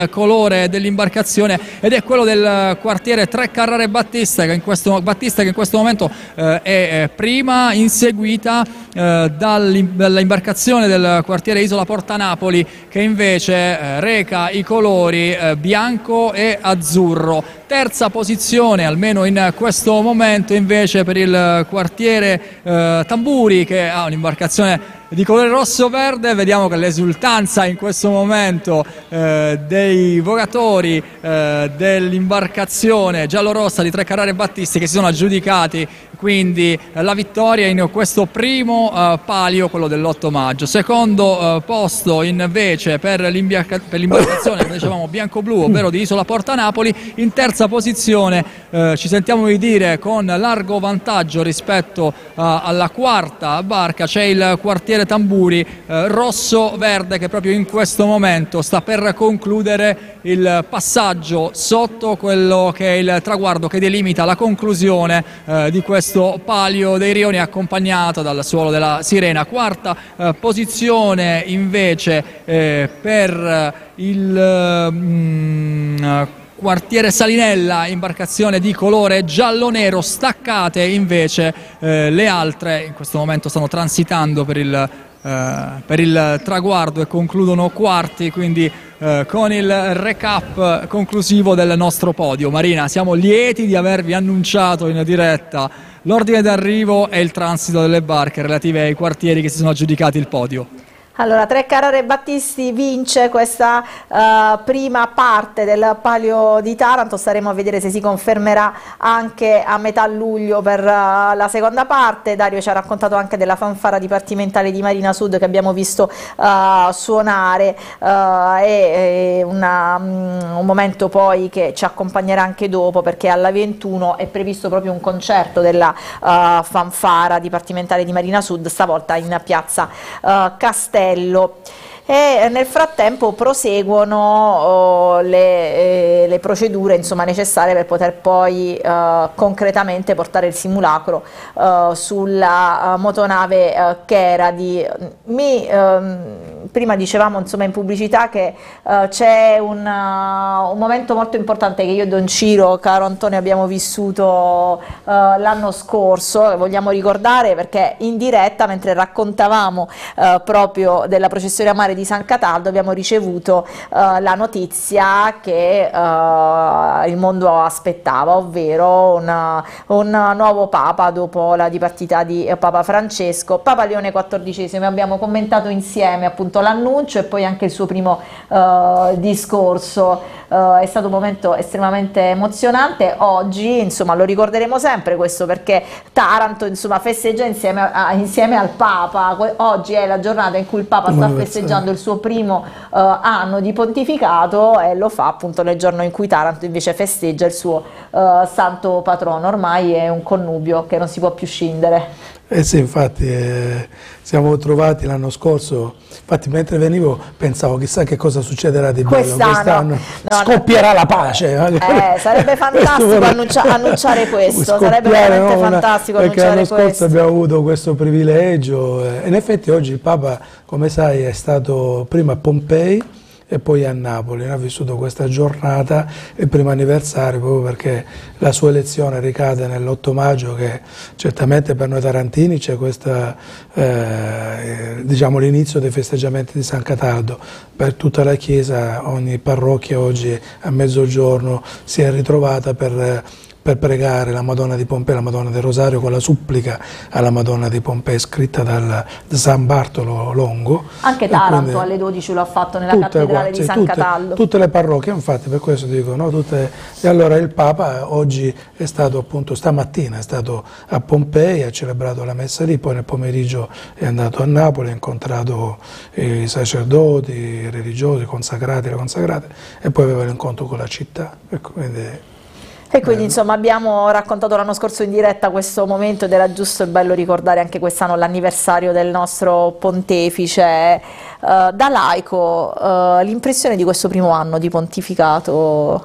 colore dell'imbarcazione, ed è quello del quartiere Tre Carrare Battista, che in questo momento è prima inseguita dall'imbarcazione del quartiere Isola Porta Napoli, che invece reca i colori bianco e azzurro. Terza posizione, almeno in questo momento, invece per il quartiere Tamburi, che ha un'imbarcazione di colore rosso-verde. Vediamo che l'esultanza in questo momento dei vogatori dell'imbarcazione giallorossa di Tre Carrare Battisti, che si sono aggiudicati quindi la vittoria in questo primo palio, quello dell'8 maggio. Secondo posto invece per l'imbarcazione, come dicevamo, bianco-blu, ovvero di Isola Porta Napoli. In terza posizione, ci sentiamo di dire con largo vantaggio rispetto alla quarta barca, c'è il quartiere Tamburi rosso-verde, che proprio in questo momento sta per concludere il passaggio sotto quello che è il traguardo che delimita la conclusione di questo palio dei Rioni, accompagnato dal suolo della Sirena. Quarta posizione invece per il quartiere Salinella, imbarcazione di colore giallo-nero. Staccate invece le altre, in questo momento stanno transitando per il traguardo e concludono quarti, quindi con il recap conclusivo del nostro podio. Marina, siamo lieti di avervi annunciato in diretta l'ordine d'arrivo e il transito delle barche relative ai quartieri che si sono aggiudicati il podio. Allora, Tre Carrare Battisti vince questa prima parte del palio di Taranto. Staremo a vedere se si confermerà anche a metà luglio per la seconda parte. Dario ci ha raccontato anche della fanfara dipartimentale di Marina Sud che abbiamo visto suonare, è un momento poi che ci accompagnerà anche dopo, perché alla 21 è previsto proprio un concerto della fanfara dipartimentale di Marina Sud, stavolta in piazza Castello. E nel frattempo proseguono le procedure, insomma, necessarie per poter poi concretamente portare il simulacro sulla motonave Cheradi. Prima dicevamo, insomma, in pubblicità che c'è un momento molto importante che io e Don Ciro, caro Antonio, abbiamo vissuto l'anno scorso, che vogliamo ricordare, perché in diretta, mentre raccontavamo proprio della processione a mare di San Cataldo, abbiamo ricevuto la notizia che il mondo aspettava, ovvero un nuovo Papa dopo la dipartita di Papa Francesco, Papa Leone XIV. Abbiamo commentato insieme appunto l'annuncio e poi anche il suo primo discorso. È stato un momento estremamente emozionante. Oggi, insomma, lo ricorderemo sempre questo, perché Taranto, insomma, festeggia insieme al Papa. Oggi è la giornata in cui il Papa sta festeggiando il suo primo anno di pontificato, e lo fa appunto nel giorno in cui Taranto invece festeggia il suo santo patrono. Ormai è un connubio che non si può più scindere. Eh sì, infatti siamo trovati l'anno scorso, infatti mentre venivo pensavo chissà che cosa succederà di bello, quest'anno scoppierà la pace. Sarebbe fantastico annunciare questo, sarebbe veramente fantastico annunciare questo. L'anno scorso abbiamo avuto questo privilegio, in effetti oggi il Papa, come sai, è stato prima a Pompei e poi a Napoli, ha vissuto questa giornata, il primo anniversario, proprio perché la sua elezione ricade nell'8 maggio, che certamente per noi tarantini c'è questa, diciamo, l'inizio dei festeggiamenti di San Cataldo. Per tutta la Chiesa, ogni parrocchia oggi a mezzogiorno si è ritrovata per pregare la Madonna di Pompei, la Madonna del Rosario, con la supplica alla Madonna di Pompei scritta da San Bartolo Longo. Anche Taranto alle 12 lo ha fatto nella cattedrale di San Cataldo. Tutte le parrocchie, infatti, per questo dico, no? E allora il Papa oggi è stato, appunto, stamattina è stato a Pompei, ha celebrato la messa lì, poi nel pomeriggio è andato a Napoli, ha incontrato i sacerdoti, i religiosi, i consacrati, le consacrate, e poi aveva l'incontro con la città. Ecco, quindi insomma abbiamo raccontato l'anno scorso in diretta questo momento, ed era giusto e bello ricordare anche quest'anno l'anniversario del nostro pontefice. Da laico, l'impressione di questo primo anno di pontificato?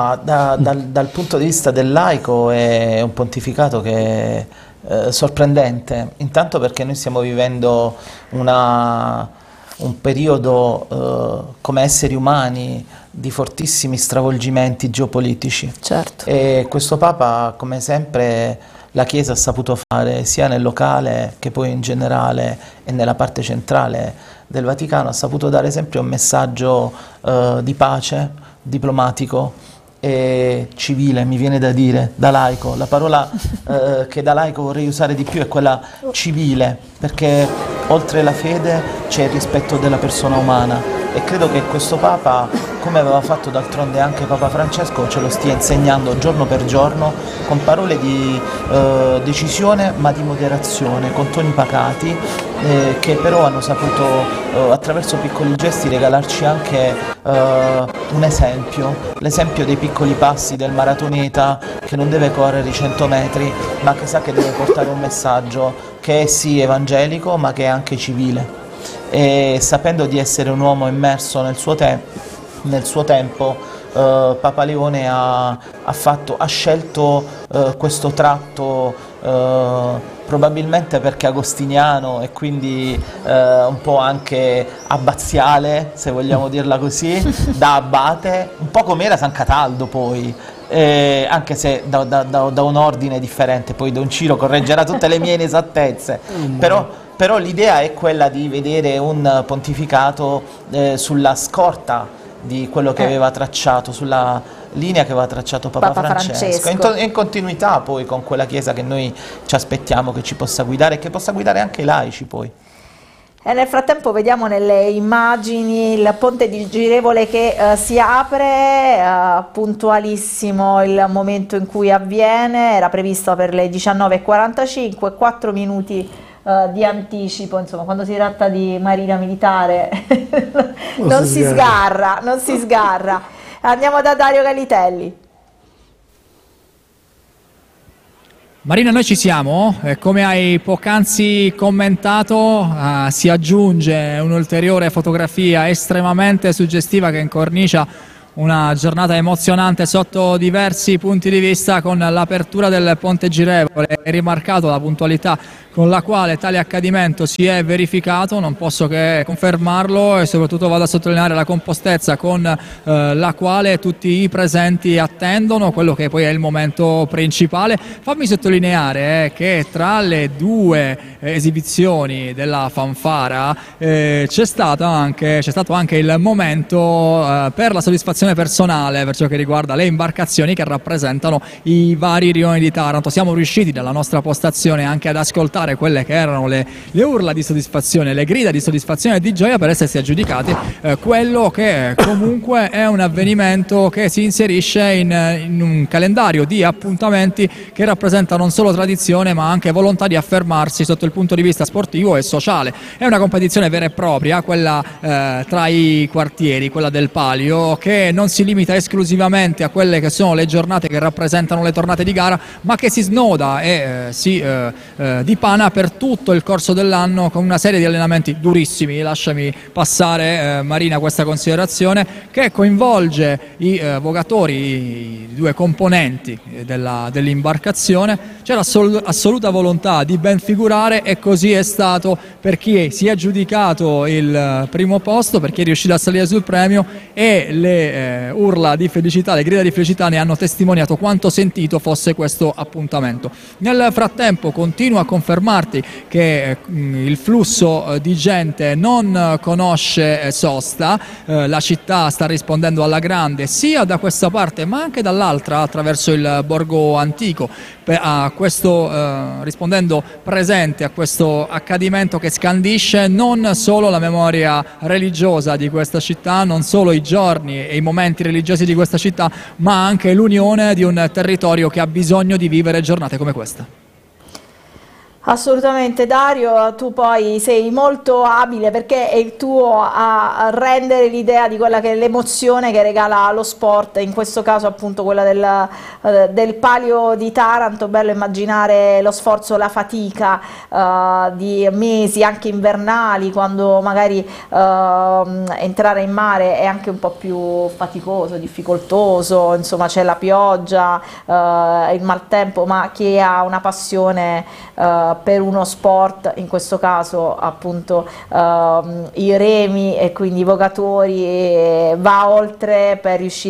Dal punto di vista del laico è un pontificato che è sorprendente, intanto perché noi stiamo vivendo una un periodo come esseri umani di fortissimi stravolgimenti geopolitici. Certo. E questo Papa, come sempre, la Chiesa ha saputo fare sia nel locale che poi in generale e nella parte centrale del Vaticano, ha saputo dare sempre un messaggio di pace, diplomatico e civile, mi viene da dire, da laico. La parola che da laico vorrei usare di più è quella civile, perché oltre la fede c'è il rispetto della persona umana, e credo che questo Papa, come aveva fatto d'altronde anche Papa Francesco, ce lo stia insegnando giorno per giorno, con parole di decisione ma di moderazione, con toni pacati, che però hanno saputo attraverso piccoli gesti regalarci anche un esempio, l'esempio dei piccoli passi del maratoneta che non deve correre i 100 metri, ma che sa che deve portare un messaggio che è sì evangelico ma che è anche civile. E sapendo di essere un uomo immerso nel suo tempo, Papa Leone ha scelto questo tratto probabilmente perché agostiniano e quindi un po' anche abbaziale, se vogliamo dirla così, da abate, un po' come era San Cataldo poi. Anche se da un ordine differente, poi Don Ciro correggerà tutte le mie inesattezze, però l'idea è quella di vedere un pontificato sulla scorta di quello che aveva tracciato, sulla linea che aveva tracciato Papa Francesco. In continuità poi con quella Chiesa che noi ci aspettiamo che ci possa guidare e che possa guidare anche i laici poi. E nel frattempo vediamo nelle immagini il ponte di girevole che si apre, puntualissimo il momento in cui avviene, era previsto per le 19:45, 4 minuti di anticipo, insomma quando si tratta di marina militare non si sgarra. Andiamo da Dario Galitelli. Marina, noi ci siamo, come hai poc'anzi commentato, si aggiunge un'ulteriore fotografia estremamente suggestiva che incornicia una giornata emozionante sotto diversi punti di vista, con l'apertura del ponte girevole. È rimarcato la puntualità con la quale tale accadimento si è verificato, non posso che confermarlo, e soprattutto vado a sottolineare la compostezza con la quale tutti i presenti attendono quello che poi è il momento principale. Fammi sottolineare che tra le due esibizioni della fanfara c'è stato anche il momento per la soddisfazione personale per ciò che riguarda le imbarcazioni che rappresentano i vari rioni di Taranto. Siamo riusciti dalla nostra postazione anche ad ascoltare quelle che erano le urla di soddisfazione, le grida di soddisfazione e di gioia per essersi aggiudicati quello che comunque è un avvenimento che si inserisce in un calendario di appuntamenti che rappresenta non solo tradizione ma anche volontà di affermarsi sotto il punto di vista sportivo e sociale. È una competizione vera e propria, quella tra i quartieri, quella del Palio, che non si limita esclusivamente a quelle che sono le giornate che rappresentano le tornate di gara, ma che si snoda e si dipana per tutto il corso dell'anno con una serie di allenamenti durissimi. Lasciami passare, Marina, questa considerazione che coinvolge i vogatori, i due componenti dell'imbarcazione. C'era assoluta volontà di ben figurare, e così è stato per chi si è aggiudicato il primo posto, per chi è riuscito a salire sul premio, e le urla di felicità, le grida di felicità ne hanno testimoniato quanto sentito fosse questo appuntamento. Nel frattempo continuo a confermarti che il flusso di gente non conosce sosta, la città sta rispondendo alla grande sia da questa parte ma anche dall'altra attraverso il borgo antico, rispondendo presente a questo accadimento che scandisce non solo la memoria religiosa di questa città, non solo i giorni e i momenti religiosi di questa città, ma anche l'unione di un territorio che ha bisogno di vivere giornate come questa. Assolutamente Dario, tu poi sei molto abile perché è il tuo a rendere l'idea di quella che è l'emozione che regala lo sport, in questo caso appunto quella del Palio di Taranto. Bello immaginare lo sforzo, la fatica di mesi anche invernali, quando magari entrare in mare è anche un po' più faticoso, difficoltoso, insomma c'è la pioggia, il maltempo, ma chi ha una passione per uno sport, in questo caso appunto i remi e quindi i vogatori, va oltre per riuscire